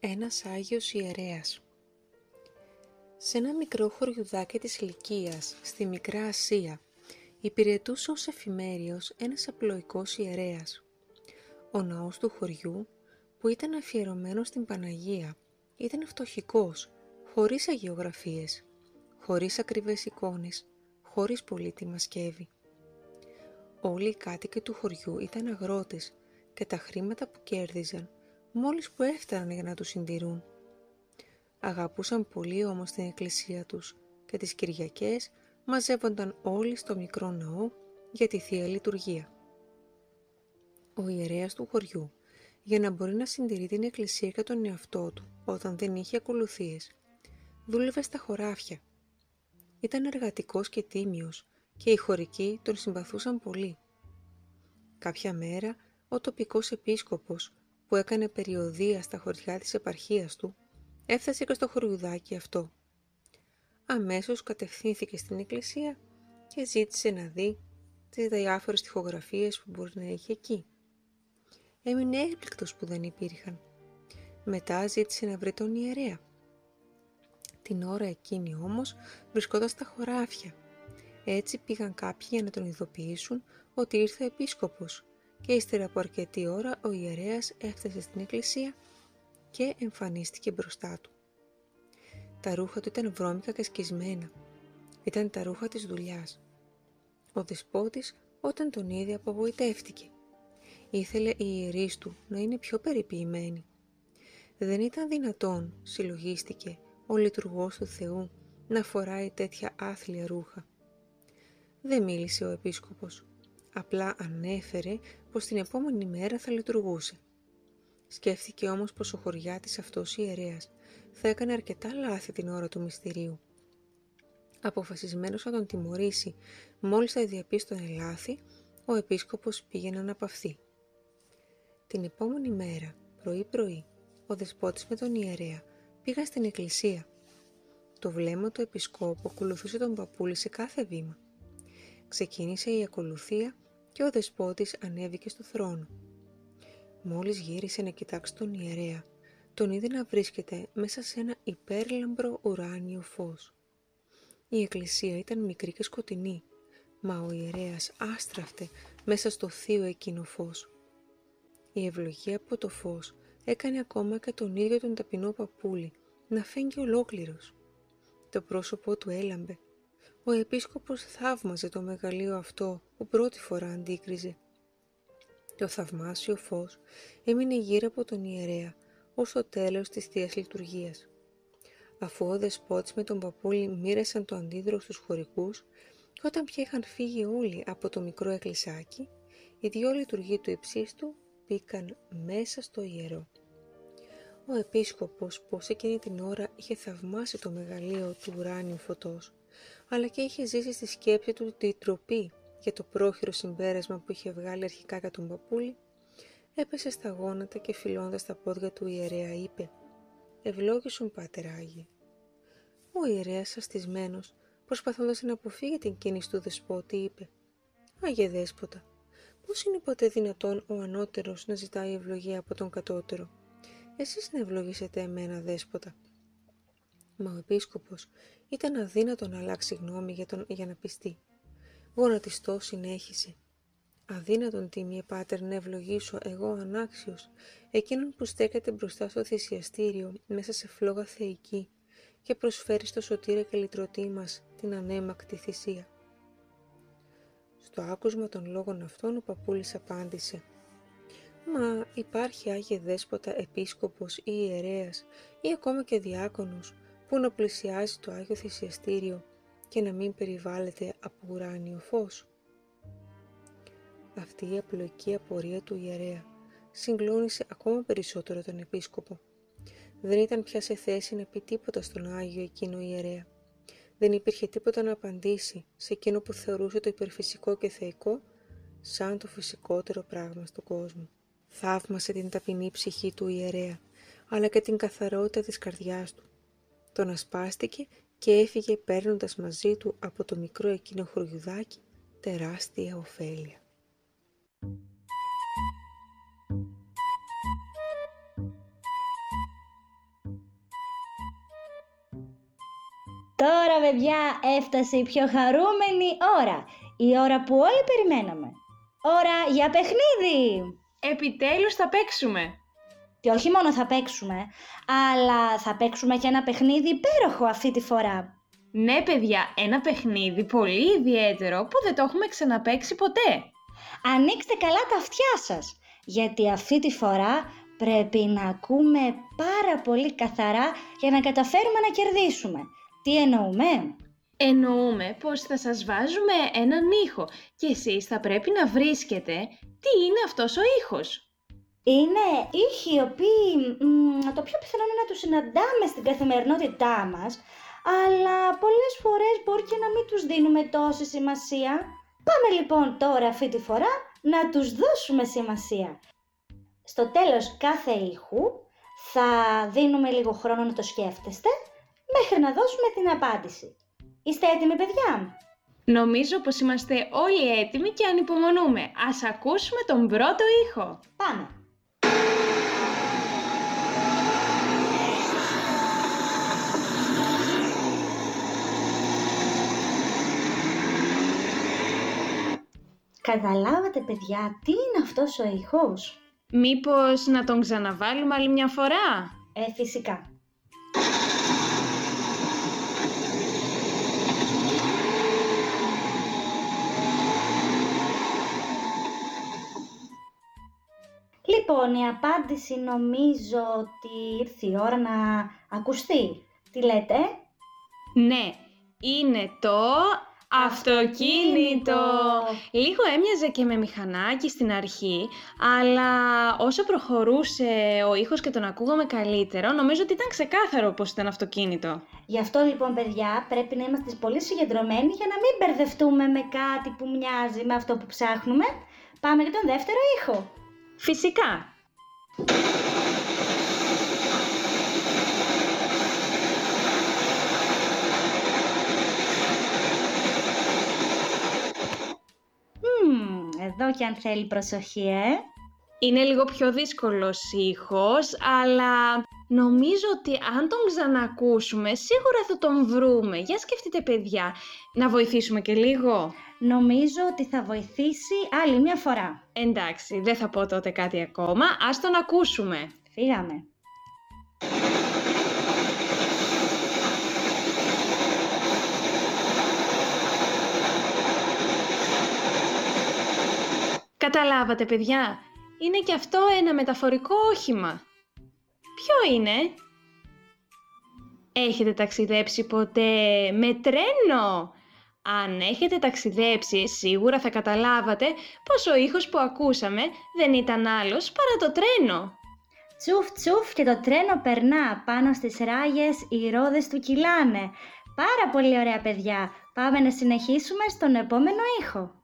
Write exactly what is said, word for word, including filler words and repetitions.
Ένας Άγιος Ιερέας. Σε ένα μικρό χωριουδάκι της Λυκίας, στη Μικρά Ασία, υπηρετούσε ως εφημέριος ένας απλοϊκός ιερέας. Ο ναός του χωριού, που ήταν αφιερωμένος στην Παναγία, ήταν φτωχικός, χωρίς αγιογραφίες, χωρίς ακριβές εικόνες, χωρίς πολύτιμα σκεύη. Όλοι οι κάτοικοι του χωριού ήταν αγρότες και τα χρήματα που κέρδιζαν μόλις που έφταναν για να τους συντηρούν. Αγαπούσαν πολύ όμως την εκκλησία τους και τις Κυριακές μαζεύονταν όλοι στο μικρό ναό για τη Θεία Λειτουργία. Ο ιερέας του χωριού, για να μπορεί να συντηρεί την εκκλησία και τον εαυτό του όταν δεν είχε ακολουθίες, δούλευε στα χωράφια. Ήταν εργατικός και τίμιος και οι χωρικοί τον συμπαθούσαν πολύ. Κάποια μέρα, ο τοπικός επίσκοπος, που έκανε περιοδεία στα χωριά της επαρχίας του, έφτασε και στο χωριουδάκι αυτό. Αμέσως κατευθύνθηκε στην εκκλησία και ζήτησε να δει τις διάφορες τοιχογραφίες που μπορεί να είχε εκεί. Έμεινε έκπληκτος που δεν υπήρχαν. Μετά ζήτησε να βρει τον ιερέα. Την ώρα εκείνη όμως βρισκόταν στα χωράφια. Έτσι πήγαν κάποιοι για να τον ειδοποιήσουν ότι ήρθε ο επίσκοπος και ύστερα από αρκετή ώρα ο ιερέας έφτασε στην εκκλησία και εμφανίστηκε μπροστά του. Τα ρούχα του ήταν βρώμικα και σκισμένα. Ήταν τα ρούχα της δουλειάς. Ο δεσπότης όταν τον είδε απογοητεύτηκε. Ήθελε οι ιερείς του να είναι πιο περιποιημένοι. Δεν ήταν δυνατόν, συλλογίστηκε, ο λειτουργός του Θεού να φοράει τέτοια άθλια ρούχα. Δεν μίλησε ο επίσκοπος. Απλά ανέφερε πως την επόμενη μέρα θα λειτουργούσε. Σκέφτηκε όμως πως ο χωριάτης αυτός ιερέας θα έκανε αρκετά λάθη την ώρα του μυστηρίου. Αποφασισμένος να τον τιμωρήσει μόλις θα διαπίστωνε λάθη, ο επίσκοπος πήγε να αναπαυθεί. Την επόμενη μέρα, πρωί-πρωί, ο δεσπότης με τον ιερέα πήγαν στην εκκλησία. Το βλέμμα του επισκόπου ακολουθούσε τον παππούλη σε κάθε βήμα. Ξεκίνησε η ακολουθία και ο δεσπότης ανέβηκε στο θρόνο. Μόλις γύρισε να κοιτάξει τον ιερέα, τον είδε να βρίσκεται μέσα σε ένα υπέρλαμπρο ουράνιο φως. Η εκκλησία ήταν μικρή και σκοτεινή, μα ο ιερέας άστραφτε μέσα στο θείο εκείνο φως. Η ευλογία από το φως έκανε ακόμα και τον ίδιο τον ταπεινό παππούλη να φαίνεται ολόκληρος. Το πρόσωπό του έλαμπε. Ο επίσκοπος θαύμαζε το μεγαλείο αυτό που πρώτη φορά αντίκριζε. Το θαυμάσιο φως έμεινε γύρω από τον ιερέα ως το τέλος της Θείας Λειτουργίας. Αφού ο δεσπότης με τον παππούλη μοίρασαν το αντίδρο στους χωρικούς και όταν πια είχαν φύγει όλοι από το μικρό εκκλησάκι, οι δυο λειτουργοί του υψίστου μπήκαν μέσα στο ιερό. Ο επίσκοπος πως εκείνη την ώρα είχε θαυμάσει το μεγαλείο του ουράνιου φωτός, αλλά και είχε ζήσει στη σκέψη του την τροπή για το πρόχειρο συμπέρασμα που είχε βγάλει αρχικά για τον παππούλη, έπεσε στα γόνατα και φιλώντας τα πόδια του ιερέα είπε «Ευλόγησον, Πάτερ Άγιε». Ο ιερέας αστισμένος, προσπαθώντας να αποφύγει την κίνηση του δεσπότη, είπε «Άγιε Δέσποτα, πώς είναι ποτέ δυνατόν ο ανώτερος να ζητάει ευλογία από τον κατώτερο? Εσείς να ευλογήσετε εμένα, Δέσποτα». Μα ο επίσκοπος ήταν αδύνατο να αλλάξει γνώμη για, τον, για να πιστεί. Γονατιστό συνέχισε «Αδύνατον, τίμιε Πάτερ, να ευλογήσω εγώ ανάξιος εκείνον που στέκεται μπροστά στο θυσιαστήριο μέσα σε φλόγα θεϊκή και προσφέρει στο σωτήρα και λυτρωτή μας την ανέμακτη θυσία». Στο άκουσμα των λόγων αυτών ο παππούλης απάντησε «Μα υπάρχει, Άγιε Δέσποτα, επίσκοπος ή ιερέας ή ακόμα και διάκονος που να πλησιάζει το Άγιο Θυσιαστήριο και να μην περιβάλλεται από ουράνιο φως?» Αυτή η απλοϊκή απορία του ιερέα συγκλώνησε ακόμα περισσότερο τον επίσκοπο. Δεν ήταν πια σε θέση να πει τίποτα στον Άγιο εκείνο ιερέα. Δεν υπήρχε τίποτα να απαντήσει σε εκείνο που θεωρούσε το υπερφυσικό και θεϊκό σαν το φυσικότερο πράγμα στον κόσμο. Θαύμασε την ταπεινή ψυχή του ιερέα, αλλά και την καθαρότητα της καρδιάς του. Τον ασπάστηκε και έφυγε παίρνοντας μαζί του από το μικρό εκείνο χωριουδάκι τεράστια ωφέλεια. Τώρα, παιδιά, έφτασε η πιο χαρούμενη ώρα. Η ώρα που όλοι περιμέναμε. Ώρα για παιχνίδι! Επιτέλους θα παίξουμε! Και όχι μόνο θα παίξουμε, αλλά θα παίξουμε και ένα παιχνίδι υπέροχο αυτή τη φορά. Ναι, παιδιά, ένα παιχνίδι πολύ ιδιαίτερο που δεν το έχουμε ξαναπαίξει ποτέ. Ανοίξτε καλά τα αυτιά σας, γιατί αυτή τη φορά πρέπει να ακούμε πάρα πολύ καθαρά για να καταφέρουμε να κερδίσουμε. Τι εννοούμε? Εννοούμε πως θα σας βάζουμε έναν ήχο και εσείς θα πρέπει να βρίσκετε τι είναι αυτός ο ήχος. Είναι ήχοι οι οποίοι μ, το πιο πιθανό είναι να τους συναντάμε στην καθημερινότητά μας, αλλά πολλές φορές μπορεί και να μην τους δίνουμε τόση σημασία. Πάμε λοιπόν τώρα αυτή τη φορά να τους δώσουμε σημασία. Στο τέλος κάθε ήχου θα δίνουμε λίγο χρόνο να το σκέφτεστε μέχρι να δώσουμε την απάντηση. Είστε έτοιμοι, παιδιά? Νομίζω πως είμαστε όλοι έτοιμοι και ανυπομονούμε. Ας ακούσουμε τον πρώτο ήχο. Πάμε! Καταλάβατε, παιδιά, τι είναι αυτός ο ήχος? Μήπως να τον ξαναβάλουμε άλλη μια φορά? Ε, φυσικά. Λοιπόν, η απάντηση νομίζω ότι ήρθε η ώρα να ακουστεί. Τι λέτε? Ναι, είναι το αυτοκίνητο. Λίγο έμοιαζε και με μηχανάκι στην αρχή, αλλά όσο προχωρούσε ο ήχος και τον ακούγαμε καλύτερο, νομίζω ότι ήταν ξεκάθαρο πως ήταν αυτοκίνητο. Γι' αυτό λοιπόν, παιδιά, πρέπει να είμαστε πολύ συγκεντρωμένοι για να μην μπερδευτούμε με κάτι που μοιάζει με αυτό που ψάχνουμε. Πάμε για τον δεύτερο ήχο. Φυσικά. Μμμ, εδώ κι αν θέλει προσοχή, ε. Είναι λίγο πιο δύσκολος ήχος, αλλά νομίζω ότι αν τον ξανακούσουμε, σίγουρα θα τον βρούμε. Για σκεφτείτε, παιδιά, να βοηθήσουμε και λίγο. Νομίζω ότι θα βοηθήσει άλλη μια φορά. Εντάξει, δεν θα πω τότε κάτι ακόμα, ας τον ακούσουμε. Φύγαμε. Καταλάβατε, παιδιά, είναι και αυτό ένα μεταφορικό όχημα. Ποιο είναι? Έχετε ταξιδέψει ποτέ με τρένο? Αν έχετε ταξιδέψει, σίγουρα θα καταλάβατε πως ο ήχος που ακούσαμε δεν ήταν άλλος παρά το τρένο. Τσουφ τσουφ και το τρένο περνά, πάνω στις ράγες οι ρόδες του κυλάνε. Πάρα πολύ ωραία, παιδιά. Πάμε να συνεχίσουμε στον επόμενο ήχο.